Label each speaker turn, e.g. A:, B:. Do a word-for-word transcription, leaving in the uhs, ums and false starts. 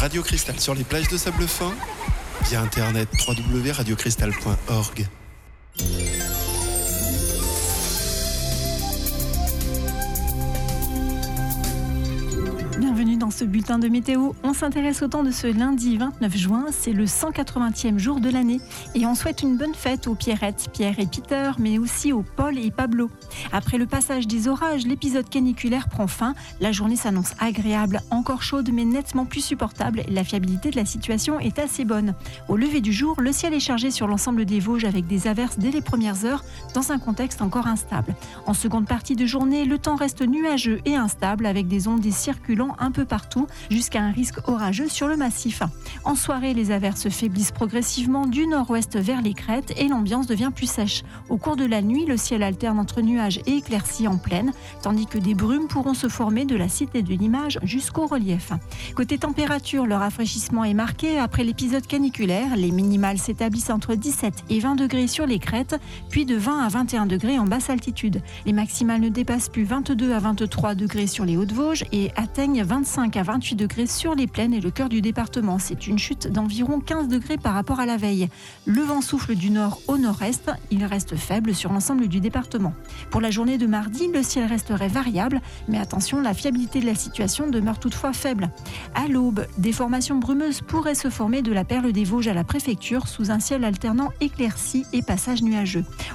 A: Radio Cristal sur les plages de sable fin, via internet w w w point radio cristal point org.
B: Bienvenue dans ce bulletin de météo. On s'intéresse au temps de ce lundi vingt-neuf juin. C'est le cent quatre-vingtième jour de l'année. Et on souhaite une bonne fête aux Pierrettes, Pierre et Peter, mais aussi aux Paul et Pablo. Après le passage des orages, l'épisode caniculaire prend fin. La journée s'annonce agréable, encore chaude, mais nettement plus supportable. La fiabilité de la situation est assez bonne. Au lever du jour, le ciel est chargé sur l'ensemble des Vosges avec des averses dès les premières heures, dans un contexte encore instable. En seconde partie de journée, le temps reste nuageux et instable, avec des ondes circulant un peu partout, jusqu'à un risque orageux sur le massif. En soirée, les averses faiblissent progressivement du nord-ouest vers les crêtes et l'ambiance devient plus sèche. Au cours de la nuit, le ciel alterne entre nuages et éclaircies en plaine, tandis que des brumes pourront se former de la cité de l'image jusqu'au relief. Côté température, le rafraîchissement est marqué après l'épisode caniculaire. Les minimales s'établissent entre dix-sept et vingt degrés sur les crêtes, puis de vingt à vingt et un degrés en basse altitude. Les maximales ne dépassent plus vingt-deux à vingt-trois degrés sur les Hauts-de-Vosges et atteignent vingt-cinq à vingt-huit degrés sur les plaines et le cœur du département. C'est une chute d'environ quinze degrés par rapport à la veille. Le vent souffle du nord au nord-est. Il reste faible sur l'ensemble du département. Pour la journée de mardi, le ciel resterait variable, mais attention, la fiabilité de la situation demeure toutefois faible. À l'aube, des formations brumeuses pourraient se former de la perle des Vosges à la préfecture sous un ciel alternant éclairci et passage nuageux.